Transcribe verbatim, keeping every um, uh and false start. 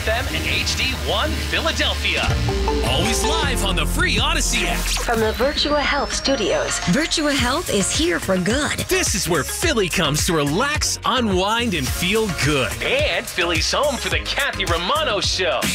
F M and H D one Philadelphia. Always live on the free Odyssey app. From the Virtua Health Studios, Virtua Health is here for good. This is where Philly comes to relax, unwind, and feel good. And Philly's home for the Kathy Romano Show.